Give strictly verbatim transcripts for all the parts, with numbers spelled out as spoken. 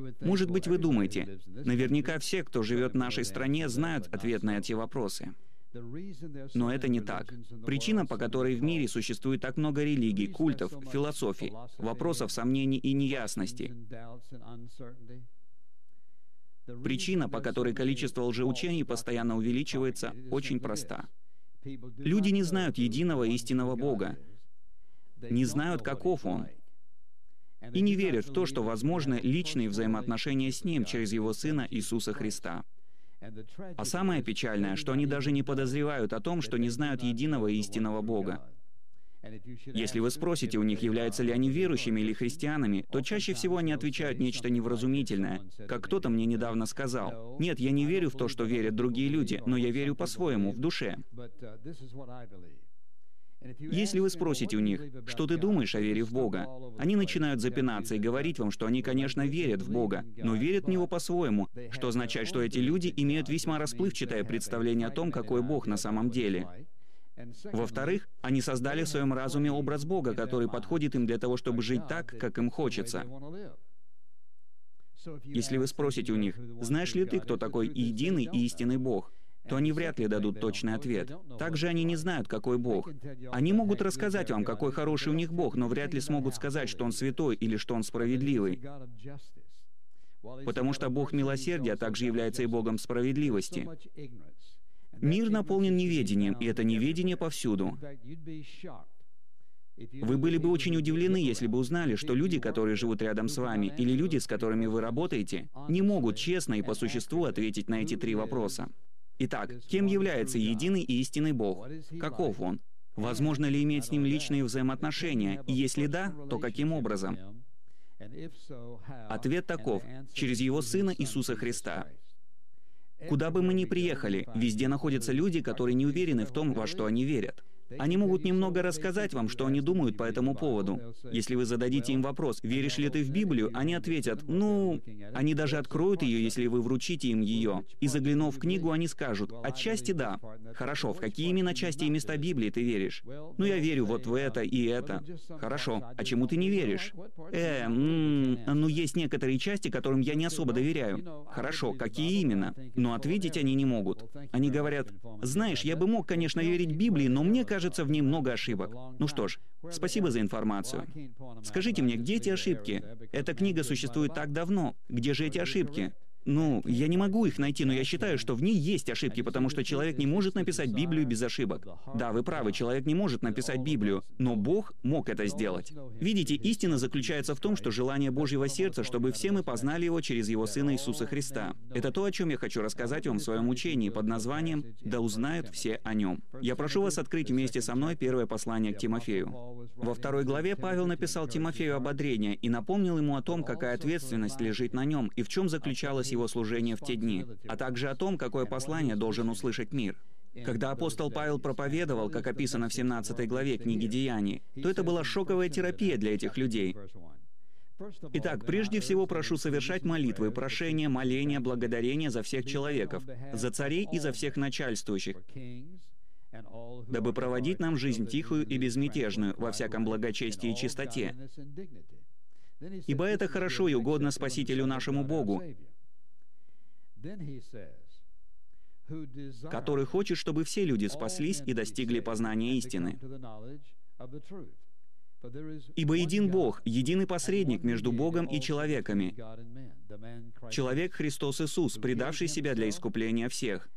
Может быть, вы думаете, наверняка все, кто живет в нашей стране, знают ответ на эти вопросы. Но это не так. Причина, по которой в мире существует так много религий, культов, философий, вопросов сомнений и неясности, причина, по которой количество лжеучений постоянно увеличивается, очень проста. Люди не знают единого истинного Бога, не знают, каков Он, и не верят в то, что возможны личные взаимоотношения с Ним через Его Сына Иисуса Христа. А самое печальное, что они даже не подозревают о том, что не знают единого истинного Бога. Если вы спросите у них, являются ли они верующими или христианами, то чаще всего они отвечают нечто невразумительное, как кто-то мне недавно сказал: «Нет, я не верю в то, что верят другие люди, но я верю по-своему, в душе». Если вы спросите у них, что ты думаешь о вере в Бога, они начинают запинаться и говорить вам, что они, конечно, верят в Бога, но верят в Него по-своему, что означает, что эти люди имеют весьма расплывчатое представление о том, какой Бог на самом деле. Во-вторых, они создали в своем разуме образ Бога, который подходит им для того, чтобы жить так, как им хочется. Если вы спросите у них, знаешь ли ты, кто такой единый и истинный Бог, то они вряд ли дадут точный ответ. Также они не знают, какой Бог. Они могут рассказать вам, какой хороший у них Бог, но вряд ли смогут сказать, что Он святой или что Он справедливый. Потому что Бог милосердия также является и Богом справедливости. Мир наполнен неведением, и это неведение повсюду. Вы были бы очень удивлены, если бы узнали, что люди, которые живут рядом с вами, или люди, с которыми вы работаете, не могут честно и по существу ответить на эти три вопроса. Итак, кем является единый и истинный Бог? Каков Он? Возможно ли иметь с Ним личные взаимоотношения? И если да, то каким образом? Ответ таков: через Его Сына Иисуса Христа. Куда бы мы ни приехали, везде находятся люди, которые не уверены в том, во что они верят. Они могут немного рассказать вам, что они думают по этому поводу. Если вы зададите им вопрос, веришь ли ты в Библию, они ответят, ну... Они даже откроют ее, если вы вручите им ее. И заглянув в книгу, они скажут, отчасти да. Хорошо, в какие именно части и места Библии ты веришь? Ну, я верю вот в это и это. Хорошо, а чему ты не веришь? Э, м-м, ну, есть некоторые части, которым я не особо доверяю. Хорошо, какие именно? Но ответить они не могут. Они говорят, знаешь, я бы мог, конечно, верить Библии, но мне кажется, Кажется, в ней много ошибок. Ну что ж, спасибо за информацию. Скажите мне, где эти ошибки? Эта книга существует так давно. Где же эти ошибки? Ну, я не могу их найти, но я считаю, что в ней есть ошибки, потому что человек не может написать Библию без ошибок. Да, вы правы, человек не может написать Библию, но Бог мог это сделать. Видите, истина заключается в том, что желание Божьего сердца, чтобы все мы познали Его через Его Сына Иисуса Христа. Это то, о чем я хочу рассказать вам в своем учении под названием «Да узнают все о Нем». Я прошу вас открыть вместе со мной первое послание к Тимофею. Во второй главе Павел написал Тимофею ободрение и напомнил ему о том, какая ответственность лежит на нем и в чем заключалась его служение в те дни, а также о том, какое послание должен услышать мир. Когда апостол Павел проповедовал, как описано в семнадцатой главе книги «Деяний», то это была шоковая терапия для этих людей. Итак, прежде всего прошу совершать молитвы, прошения, моления, благодарения за всех человеков, за царей и за всех начальствующих, дабы проводить нам жизнь тихую и безмятежную во всяком благочестии и чистоте. Ибо это хорошо и угодно Спасителю нашему Богу, который хочет, чтобы все люди спаслись и достигли познания истины. Ибо един Бог, единый посредник между Богом и человеками, человек Христос Иисус, предавший себя для искупления всех.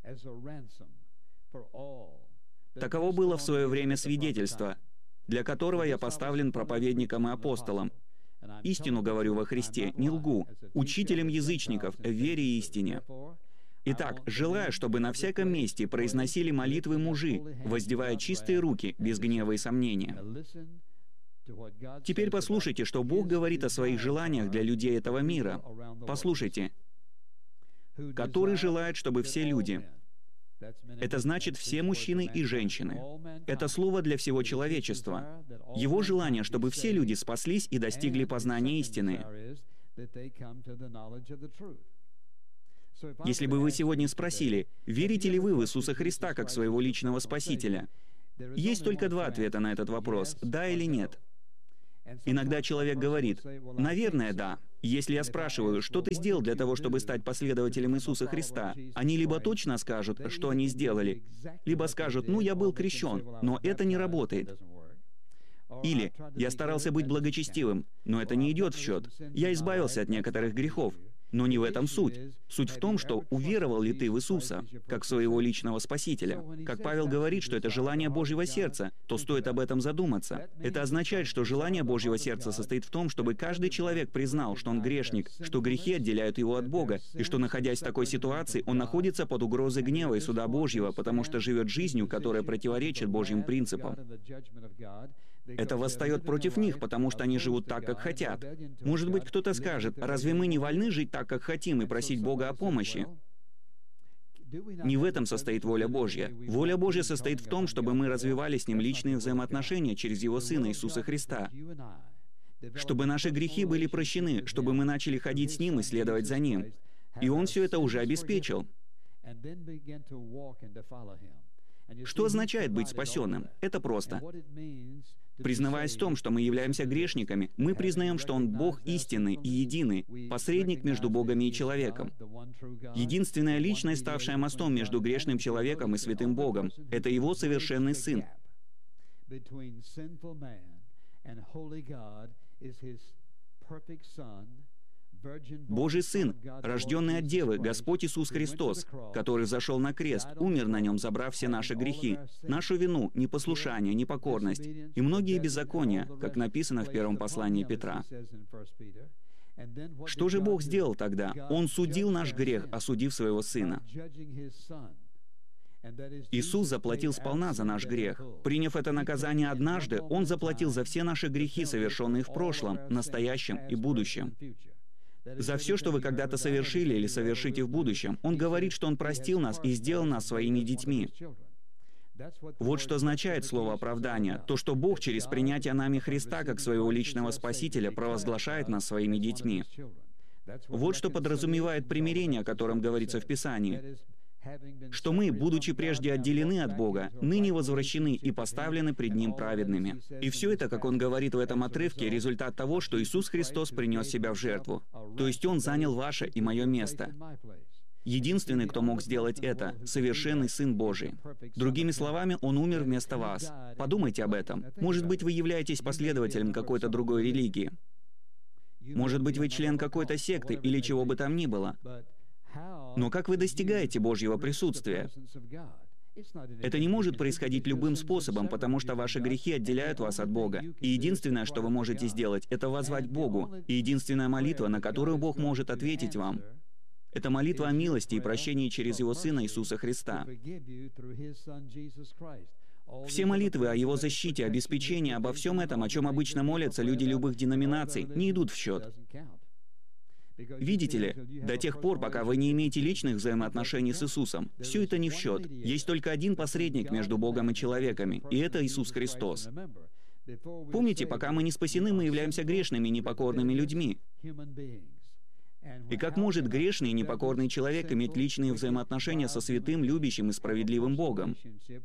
Таково было в свое время свидетельство, для которого я поставлен проповедником и апостолом. Истину говорю во Христе, не лгу, учителем язычников в вере и истине. Итак, желаю, чтобы на всяком месте произносили молитвы мужи, воздевая чистые руки, без гнева и сомнения. Теперь послушайте, что Бог говорит о своих желаниях для людей этого мира. Послушайте. «Который желает, чтобы все люди...» Это значит все мужчины и женщины. Это слово для всего человечества. Его желание, чтобы все люди спаслись и достигли познания истины. Если бы вы сегодня спросили, верите ли вы в Иисуса Христа как своего личного Спасителя, есть только два ответа на этот вопрос — да или нет. Иногда человек говорит, наверное, да. Если я спрашиваю, что ты сделал для того, чтобы стать последователем Иисуса Христа, они либо точно скажут, что они сделали, либо скажут, ну, я был крещен, но это не работает. Или «я старался быть благочестивым, но это не идет в счет. Я избавился от некоторых грехов». Но не в этом суть. Суть в том, что уверовал ли ты в Иисуса, как своего личного Спасителя. Как Павел говорит, что это желание Божьего сердца, то стоит об этом задуматься. Это означает, что желание Божьего сердца состоит в том, чтобы каждый человек признал, что он грешник, что грехи отделяют его от Бога, и что, находясь в такой ситуации, он находится под угрозой гнева и суда Божьего, потому что живет жизнью, которая противоречит Божьим принципам. Это восстает против них, потому что они живут так, как хотят. Может быть, кто-то скажет, разве мы не вольны жить так, как хотим, и просить Бога о помощи? Не в этом состоит воля Божья. Воля Божья состоит в том, чтобы мы развивали с Ним личные взаимоотношения через Его Сына Иисуса Христа. Чтобы наши грехи были прощены, чтобы мы начали ходить с Ним и следовать за Ним. И Он все это уже обеспечил. Что означает быть спасенным? Это просто. Признаваясь в том, что мы являемся грешниками, мы признаем, что Он Бог истинный и единый, посредник между Богом и человеком. Единственная личность, ставшая мостом между грешным человеком и святым Богом, это Его совершенный Сын. Божий Сын, рожденный от Девы, Господь Иисус Христос, который взошел на крест, умер на нем, забрав все наши грехи, нашу вину, непослушание, непокорность и многие беззакония, как написано в первом послании Петра. Что же Бог сделал тогда? Он судил наш грех, осудив Своего Сына. Иисус заплатил сполна за наш грех. Приняв это наказание однажды, Он заплатил за все наши грехи, совершенные в прошлом, настоящем и будущем. За все, что вы когда-то совершили или совершите в будущем, Он говорит, что Он простил нас и сделал нас Своими детьми. Вот что означает слово «оправдание», то, что Бог через принятие нами Христа как Своего личного Спасителя провозглашает нас Своими детьми. Вот что подразумевает примирение, о котором говорится в Писании. Что мы, будучи прежде отделены от Бога, ныне возвращены и поставлены пред Ним праведными. И все это, как он говорит в этом отрывке, результат того, что Иисус Христос принес себя в жертву. То есть Он занял ваше и мое место. Единственный, кто мог сделать это, совершенный Сын Божий. Другими словами, Он умер вместо вас. Подумайте об этом. Может быть, вы являетесь последователем какой-то другой религии. Может быть, вы член какой-то секты или чего бы там ни было. Но как вы достигаете Божьего присутствия? Это не может происходить любым способом, потому что ваши грехи отделяют вас от Бога. И единственное, что вы можете сделать, это воззвать к Богу. И единственная молитва, на которую Бог может ответить вам, это молитва о милости и прощении через Его Сына Иисуса Христа. Все молитвы о Его защите, обеспечении, обо всем этом, о чем обычно молятся люди любых деноминаций, не идут в счет. Видите ли, до тех пор, пока вы не имеете личных взаимоотношений с Иисусом, все это не в счет. Есть только один посредник между Богом и человеками, и это Иисус Христос. Помните, пока мы не спасены, мы являемся грешными, непокорными людьми. И как может грешный и непокорный человек иметь личные взаимоотношения со святым, любящим и справедливым Богом?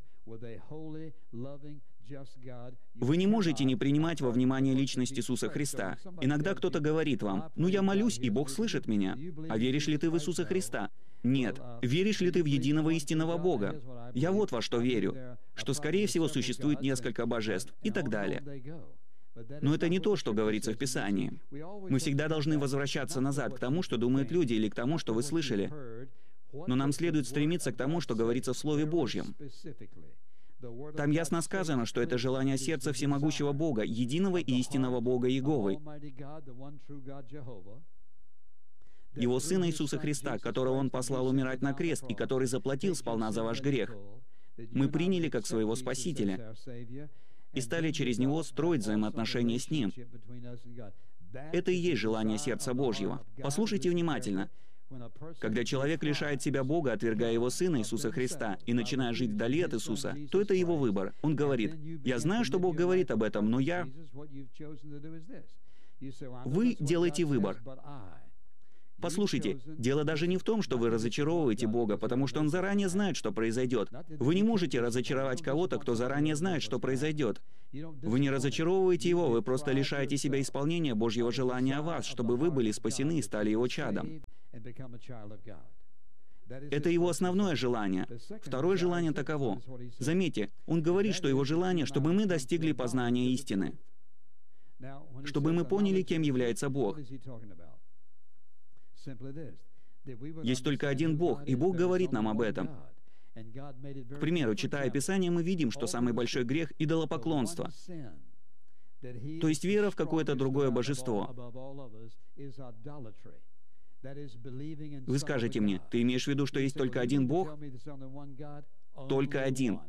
Вы не можете не принимать во внимание личность Иисуса Христа. Иногда кто-то говорит вам, «Ну, я молюсь, и Бог слышит меня». А веришь ли ты в Иисуса Христа? Нет. Веришь ли ты в единого истинного Бога? Я вот во что верю, что, скорее всего, существует несколько божеств и так далее. Но это не то, что говорится в Писании. Мы всегда должны возвращаться назад к тому, что думают люди, или к тому, что вы слышали. Но нам следует стремиться к тому, что говорится в Слове Божьем. Там ясно сказано, что это желание сердца всемогущего Бога, единого и истинного Бога Иеговы, Его Сына Иисуса Христа, которого Он послал умирать на крест и который заплатил сполна за ваш грех. Мы приняли как своего Спасителя и стали через Него строить взаимоотношения с Ним. Это и есть желание сердца Божьего. Послушайте внимательно. Когда человек лишает себя Бога, отвергая Его Сына Иисуса Христа, и начиная жить вдали от Иисуса, то это его выбор. Он говорит, «Я знаю, что Бог говорит об этом, но я...» Вы делаете выбор. Послушайте, дело даже не в том, что вы разочаровываете Бога, потому что Он заранее знает, что произойдет. Вы не можете разочаровать кого-то, кто заранее знает, что произойдет. Вы не разочаровываете Его, вы просто лишаете себя исполнения Божьего желания о вас, чтобы вы были спасены и стали Его чадом. Это Его основное желание. Второе желание таково. Заметьте, Он говорит, что Его желание, чтобы мы достигли познания истины, чтобы мы поняли, кем является Бог. Есть только один Бог, и Бог говорит нам об этом. К примеру, читая Писание, мы видим, что самый большой грех — идолопоклонство, то есть вера в какое-то другое божество. Вы скажете мне, ты имеешь в виду, что есть только один Бог? Только один.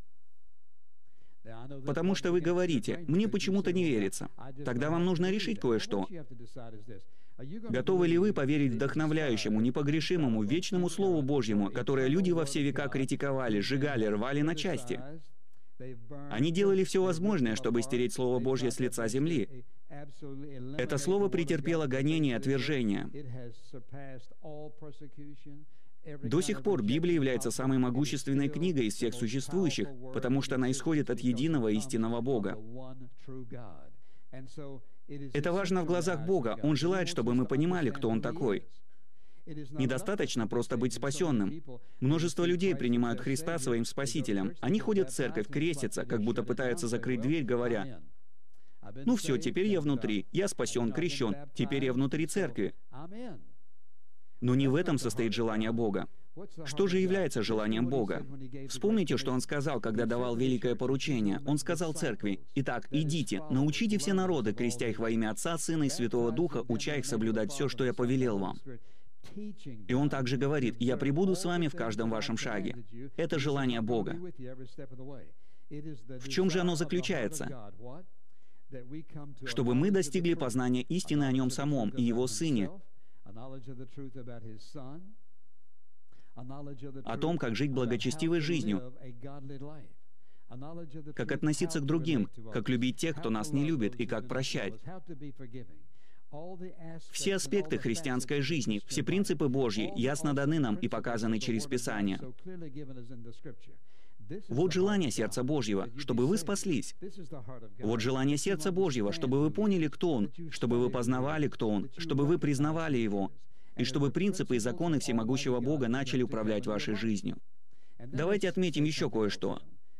Потому что вы говорите, мне почему-то не верится. Тогда вам нужно решить кое-что. Готовы ли вы поверить вдохновляющему, непогрешимому, вечному Слову Божьему, которое люди во все века критиковали, сжигали, рвали на части? Они делали все возможное, чтобы стереть Слово Божье с лица земли. Это Слово претерпело гонение и отвержение. До сих пор Библия является самой могущественной книгой из всех существующих, потому что она исходит от единого истинного Бога. Это важно в глазах Бога. Он желает, чтобы мы понимали, кто Он такой. Недостаточно просто быть спасенным. Множество людей принимают Христа своим Спасителем. Они ходят в церковь, крестятся, как будто пытаются закрыть дверь, говоря, «Ну все, теперь я внутри, я спасен, крещен, теперь я внутри церкви». Но не в этом состоит желание Бога. Что же является желанием Бога? Вспомните, что Он сказал, когда давал великое поручение. Он сказал церкви, «Итак, идите, научите все народы, крестя их во имя Отца, Сына и Святого Духа, уча их соблюдать все, что я повелел вам». И Он также говорит, «Я пребуду с вами в каждом вашем шаге». Это желание Бога. В чем же оно заключается? Чтобы мы достигли познания истины о Нем самом и Его Сыне, о том, как жить благочестивой жизнью, как относиться к другим, как любить тех, кто нас не любит, и как прощать. Все аспекты христианской жизни, все принципы Божьи ясно даны нам и показаны через Писание. Вот желание сердца Божьего, чтобы вы спаслись. Вот желание сердца Божьего, чтобы вы поняли, кто Он, чтобы вы познавали, кто Он, чтобы вы признавали Его, и чтобы принципы и законы всемогущего Бога начали управлять вашей жизнью. Давайте отметим еще кое-что.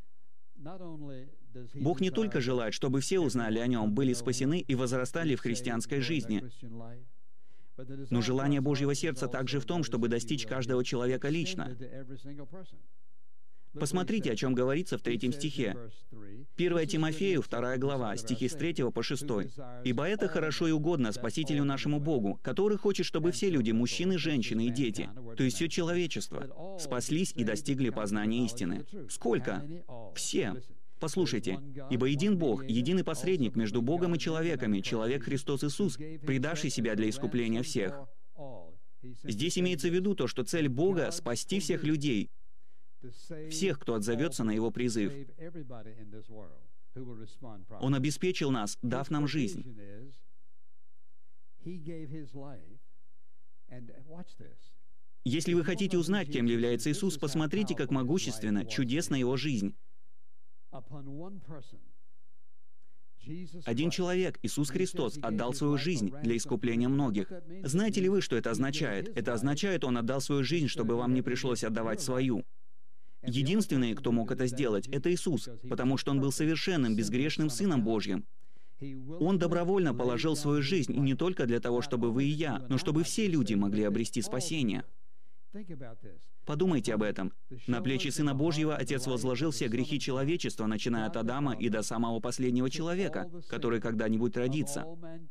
Бог не только желает, чтобы все узнали о Нем, были спасены и возрастали в христианской жизни, но желание Божьего сердца также в том, чтобы достичь каждого человека лично. Посмотрите, о чем говорится в третьем стихе. первое Тимофею, вторая глава, стихи с третьего по шестой. «Ибо это хорошо и угодно Спасителю нашему Богу, который хочет, чтобы все люди, мужчины, женщины и дети, то есть все человечество, спаслись и достигли познания истины». Сколько? Все. Послушайте, «Ибо един Бог, единый посредник между Богом и человеками, человек Христос Иисус, предавший себя для искупления всех». Здесь имеется в виду то, что цель Бога — спасти всех людей, всех, кто отзовется на Его призыв. Он обеспечил нас, дав нам жизнь. Если вы хотите узнать, кем является Иисус, посмотрите, как могущественно, чудесна Его жизнь. Один человек, Иисус Христос, отдал свою жизнь для искупления многих. Знаете ли вы, что это означает? Это означает, Он отдал свою жизнь, чтобы вам не пришлось отдавать свою. Единственный, кто мог это сделать, это Иисус, потому что Он был совершенным, безгрешным Сыном Божьим. Он добровольно положил свою жизнь, и не только для того, чтобы вы и я, но чтобы все люди могли обрести спасение. Подумайте об этом. На плечи Сына Божьего Отец возложил все грехи человечества, начиная от Адама и до самого последнего человека, который когда-нибудь родится.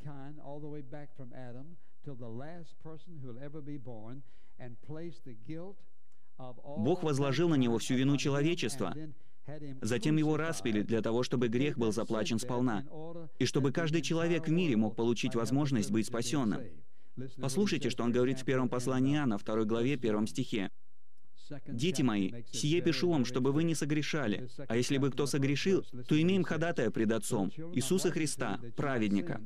Бог возложил на Него всю вину человечества. Затем Его распяли для того, чтобы грех был заплачен сполна, и чтобы каждый человек в мире мог получить возможность быть спасенным. Послушайте, что Он говорит в первом послании Иоанна, второй главе, первом стихе. «Дети мои, сие пишу вам, чтобы вы не согрешали. А если бы кто согрешил, то имеем ходатая пред Отцом, Иисуса Христа, праведника».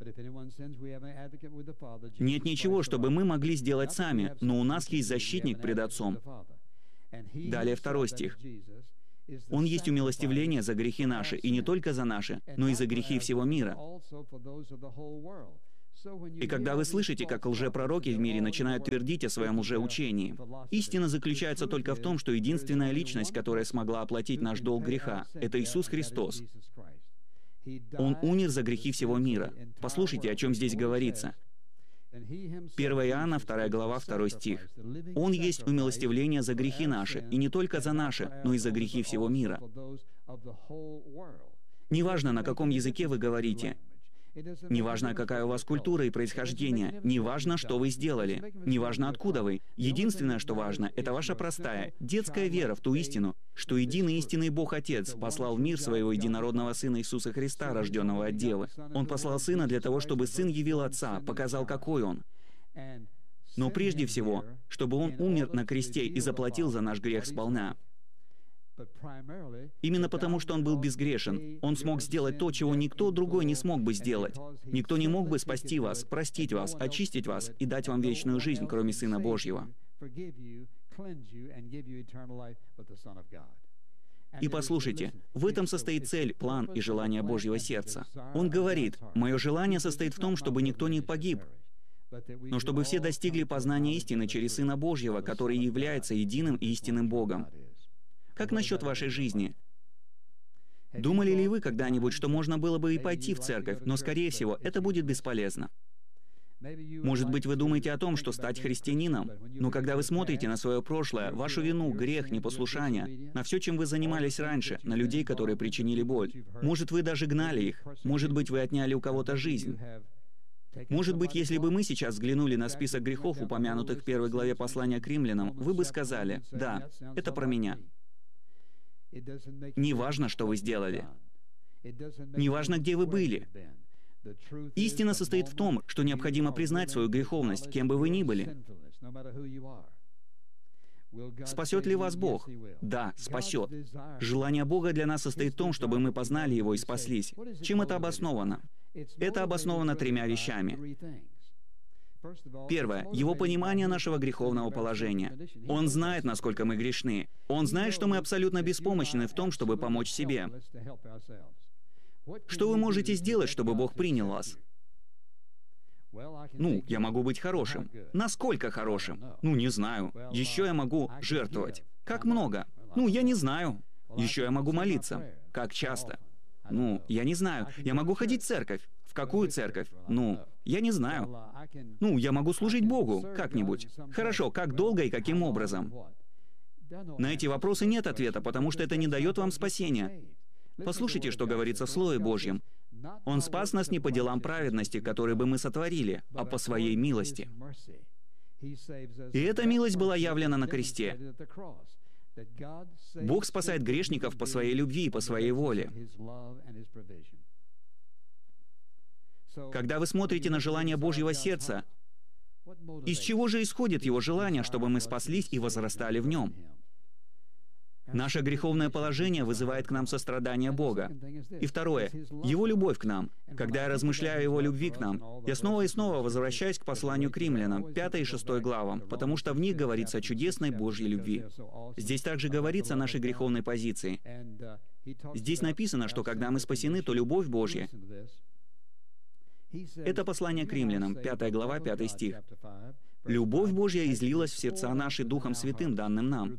Нет ничего, чтобы мы могли сделать сами, но у нас есть защитник пред Отцом. Далее второй стих. Он есть умилостивление за грехи наши, и не только за наши, но и за грехи всего мира. И когда вы слышите, как лжепророки в мире начинают твердить о своем лжеучении, истина заключается только в том, что единственная личность, которая смогла оплатить наш долг греха, это Иисус Христос. Он умер за грехи всего мира. Послушайте, о чем здесь говорится. первое Иоанна, вторая глава, второй стих. «Он есть умилостивление за грехи наши, и не только за наши, но и за грехи всего мира». Неважно, на каком языке вы говорите, неважно, какая у вас культура и происхождение, неважно, что вы сделали, неважно, откуда вы. Единственное, что важно, это ваша простая, детская вера в ту истину, что единый истинный Бог Отец послал в мир своего единородного Сына Иисуса Христа, рожденного от Девы. Он послал Сына для того, чтобы Сын явил Отца, показал, какой Он. Но прежде всего, чтобы Он умер на кресте и заплатил за наш грех сполна. Именно потому, что Он был безгрешен, Он смог сделать то, чего никто другой не смог бы сделать. Никто не мог бы спасти вас, простить вас, очистить вас и дать вам вечную жизнь, кроме Сына Божьего. И послушайте, в этом состоит цель, план и желание Божьего сердца. Он говорит: «Мое желание состоит в том, чтобы никто не погиб, но чтобы все достигли познания истины через Сына Божьего, который является единым и истинным Богом». Как насчет вашей жизни? Думали ли вы когда-нибудь, что можно было бы и пойти в церковь, но, скорее всего, это будет бесполезно? Может быть, вы думаете о том, что стать христианином, но когда вы смотрите на свое прошлое, вашу вину, грех, непослушание, на все, чем вы занимались раньше, на людей, которые причинили боль, может, вы даже гнали их, может быть, вы отняли у кого-то жизнь. Может быть, если бы мы сейчас взглянули на список грехов, упомянутых в первой главе послания к римлянам, вы бы сказали: «Да, это про меня». Не важно, что вы сделали. Не важно, где вы были. Истина состоит в том, что необходимо признать свою греховность, кем бы вы ни были. Спасет ли вас Бог? Да, спасет. Желание Бога для нас состоит в том, чтобы мы познали Его и спаслись. Чем это обосновано? Это обосновано тремя вещами. Первое. Его понимание нашего греховного положения. Он знает, насколько мы грешны. Он знает, что мы абсолютно беспомощны в том, чтобы помочь себе. Что вы можете сделать, чтобы Бог принял вас? Ну, я могу быть хорошим. Насколько хорошим? Ну, не знаю. Еще я могу жертвовать. Как много? Ну, я не знаю. Еще я могу молиться. Как часто? Ну, я не знаю. Я могу ходить в церковь. В какую церковь? Ну, я не знаю. Ну, я могу служить Богу как-нибудь. Хорошо, как долго и каким образом? На эти вопросы нет ответа, потому что это не дает вам спасения. Послушайте, что говорится в Слове Божьем. Он спас нас не по делам праведности, которые бы мы сотворили, а по Своей милости. И эта милость была явлена на кресте. Бог спасает грешников по Своей любви и по Своей воле. Когда вы смотрите на желание Божьего сердца, из чего же исходит Его желание, чтобы мы спаслись и возрастали в Нем? Наше греховное положение вызывает к нам сострадание Бога. И второе, Его любовь к нам. Когда я размышляю о Его любви к нам, я снова и снова возвращаюсь к посланию к римлянам, пятой и шестой главам, потому что в них говорится о чудесной Божьей любви. Здесь также говорится о нашей греховной позиции. Здесь написано, что когда мы спасены, то любовь Божья. Это послание к римлянам, пятая глава, пятый стих. «Любовь Божья излилась в сердца наши Духом Святым, данным нам».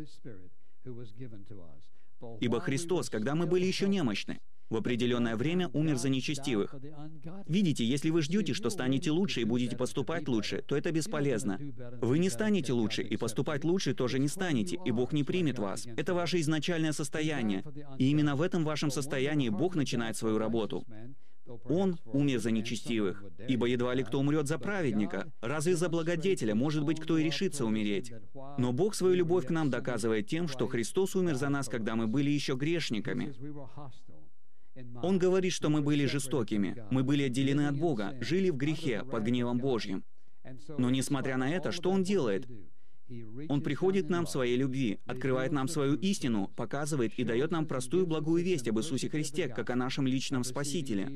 Ибо Христос, когда мы были еще немощны, в определенное время умер за нечестивых. Видите, если вы ждете, что станете лучше и будете поступать лучше, то это бесполезно. Вы не станете лучше, и поступать лучше тоже не станете, и Бог не примет вас. Это ваше изначальное состояние. И именно в этом вашем состоянии Бог начинает свою работу. Он умер за нечестивых, ибо едва ли кто умрет за праведника. Разве за благодетеля, может быть, кто и решится умереть? Но Бог свою любовь к нам доказывает тем, что Христос умер за нас, когда мы были еще грешниками. Он говорит, что мы были жестокими, мы были отделены от Бога, жили в грехе, под гневом Божьим. Но несмотря на это, что Он делает? Он приходит к нам в Своей любви, открывает нам свою истину, показывает и дает нам простую благую весть об Иисусе Христе, как о нашем личном Спасителе.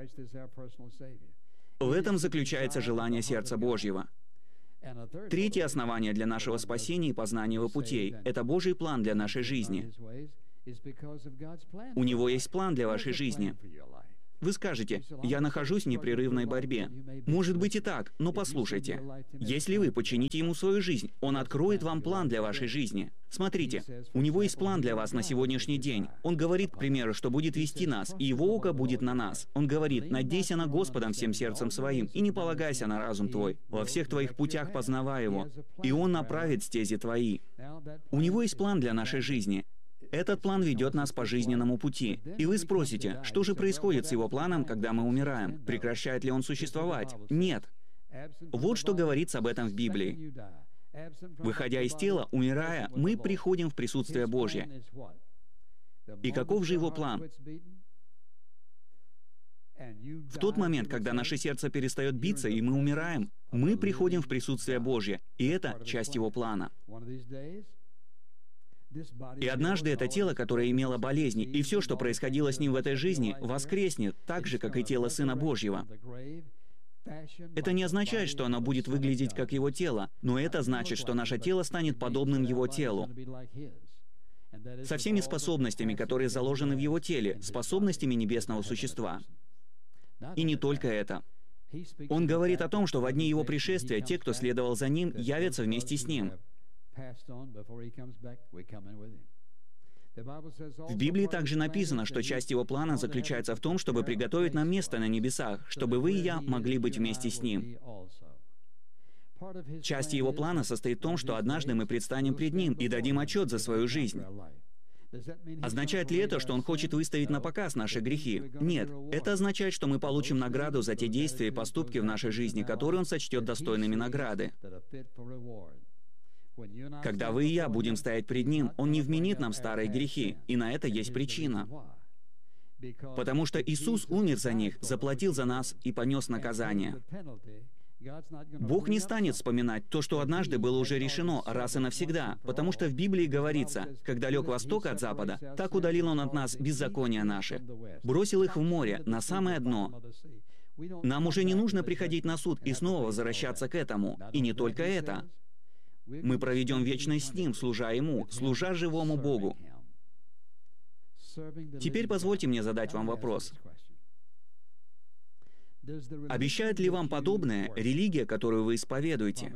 В этом заключается желание сердца Божьего. Третье основание для нашего спасения и познания Его путей — это Божий план для нашей жизни. У Него есть план для вашей жизни. Вы скажете: «Я нахожусь в непрерывной борьбе». Может быть и так, но послушайте. Если вы подчините Ему свою жизнь, Он откроет вам план для вашей жизни. Смотрите, у Него есть план для вас на сегодняшний день. Он говорит, к примеру, что будет вести нас, и Его око будет на нас. Он говорит: «Надейся на Господом всем сердцем своим, и не полагайся на разум твой. Во всех твоих путях познавай Его, и Он направит стези твои». У Него есть план для нашей жизни. Этот план ведет нас по жизненному пути. И вы спросите, что же происходит с Его планом, когда мы умираем? Прекращает ли он существовать? Нет. Вот что говорится об этом в Библии. Выходя из тела, умирая, мы приходим в присутствие Божье. И каков же Его план? В тот момент, когда наше сердце перестает биться, и мы умираем, мы приходим в присутствие Божье, и это часть Его плана. И однажды это тело, которое имело болезни, и все, что происходило с ним в этой жизни, воскреснет, так же, как и тело Сына Божьего. Это не означает, что оно будет выглядеть как Его тело, но это значит, что наше тело станет подобным Его телу. Со всеми способностями, которые заложены в Его теле, способностями небесного существа. И не только это. Он говорит о том, что во дни Его пришествия те, кто следовал за Ним, явятся вместе с Ним. В Библии также написано, что часть Его плана заключается в том, чтобы приготовить нам место на небесах, чтобы вы и я могли быть вместе с Ним. Часть Его плана состоит в том, что однажды мы предстанем пред Ним и дадим отчет за свою жизнь. Означает ли это, что Он хочет выставить на показ наши грехи? Нет. Это означает, что мы получим награду за те действия и поступки в нашей жизни, которые Он сочтет достойными награды. Когда вы и я будем стоять пред Ним, Он не вменит нам старые грехи, и на это есть причина. Потому что Иисус умер за них, заплатил за нас и понес наказание. Бог не станет вспоминать то, что однажды было уже решено раз и навсегда, потому что в Библии говорится: «Когда лег восток от запада, так удалил Он от нас беззакония наши, бросил их в море, на самое дно». Нам уже не нужно приходить на суд и снова возвращаться к этому. И не только это. Мы проведем вечность с Ним, служа Ему, служа живому Богу. Теперь позвольте мне задать вам вопрос. Обещает ли вам подобное религия, которую вы исповедуете?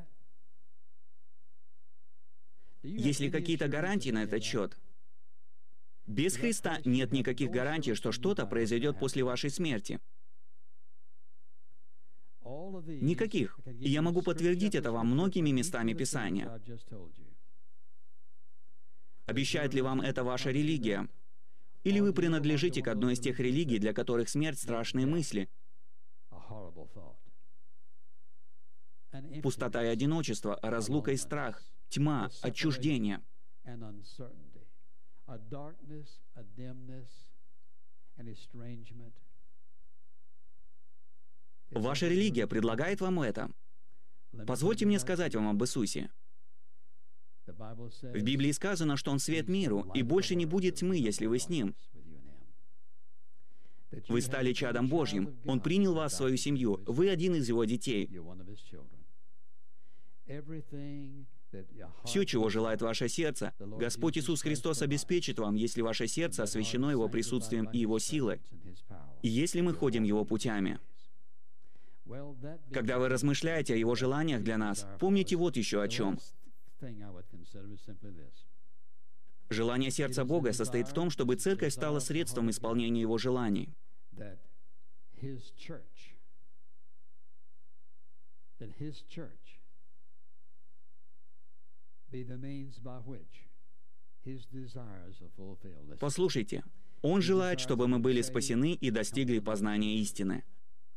Есть ли какие-то гарантии на этот счет? Без Христа нет никаких гарантий, что что-то произойдет после вашей смерти. Никаких. И я могу подтвердить это вам многими местами Писания. Обещает ли вам это ваша религия? Или вы принадлежите к одной из тех религий, для которых смерть — страшные мысли? Пустота и одиночество, разлука и страх, тьма, отчуждение. Ваша религия предлагает вам это. Позвольте мне сказать вам об Иисусе. В Библии сказано, что Он свет миру, и больше не будет тьмы, если вы с Ним. Вы стали чадом Божьим. Он принял вас в свою семью. Вы один из Его детей. Все, чего желает ваше сердце, Господь Иисус Христос обеспечит вам, если ваше сердце освящено Его присутствием и Его силой, и если мы ходим Его путями. Когда вы размышляете о Его желаниях для нас, помните вот еще о чем. Желание сердца Бога состоит в том, чтобы церковь стала средством исполнения Его желаний. Послушайте, Он желает, чтобы мы были спасены и достигли познания истины.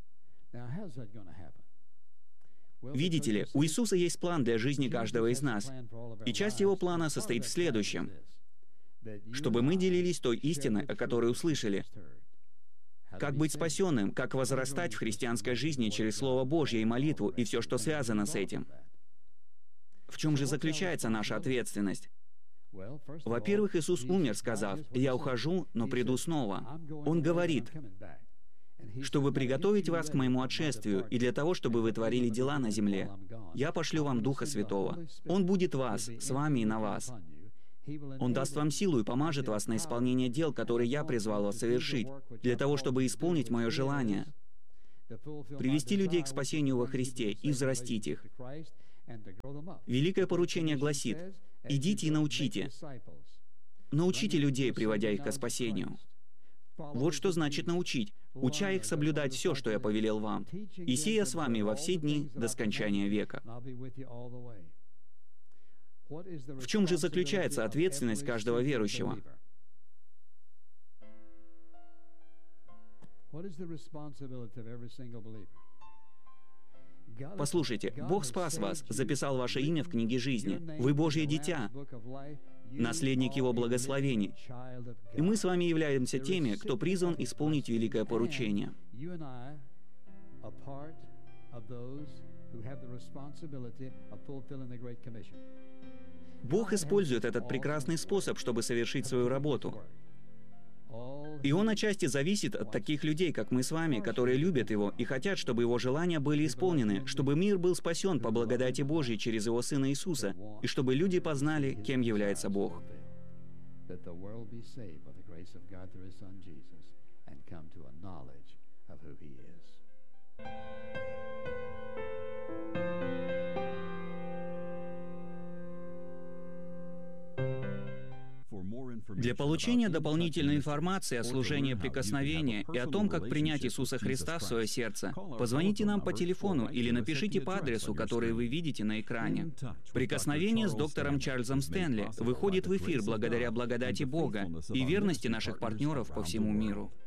Видите ли, у Иисуса есть план для жизни каждого из нас, и часть Его плана состоит в следующем: чтобы мы делились той истиной, о которой услышали. Как быть спасенным, как возрастать в христианской жизни через Слово Божье и молитву, и все, что связано с этим. В чем же заключается наша ответственность? Во-первых, Иисус умер, сказав: «Я ухожу, но приду снова». Он говорит: «Чтобы приготовить вас к моему отшествию, и для того, чтобы вы творили дела на земле, я пошлю вам Духа Святого. Он будет вас, с вами и на вас. Он даст вам силу и поможет вас на исполнение дел, которые я призвал вас совершить, для того, чтобы исполнить мое желание, привести людей к спасению во Христе и взрастить их. Великое поручение гласит: «Идите и научите». Научите людей, приводя их ко спасению. Вот что значит научить, уча их соблюдать все, что я повелел вам, и сия с вами во все дни до скончания века. В чем же заключается ответственность каждого верующего? Послушайте, Бог спас вас, записал ваше имя в книге жизни. Вы Божье дитя, наследник Его благословений. И мы с вами являемся теми, кто призван исполнить великое поручение. Бог использует этот прекрасный способ, чтобы совершить свою работу. И Он отчасти зависит от таких людей, как мы с вами, которые любят Его и хотят, чтобы Его желания были исполнены, чтобы мир был спасен по благодати Божьей через Его Сына Иисуса, и чтобы люди познали, кем является Бог. Для получения дополнительной информации о служении прикосновения и о том, как принять Иисуса Христа в свое сердце, позвоните нам по телефону или напишите по адресу, который вы видите на экране. Прикосновение с доктором Чарльзом Стэнли выходит в эфир благодаря благодати Бога и верности наших партнеров по всему миру.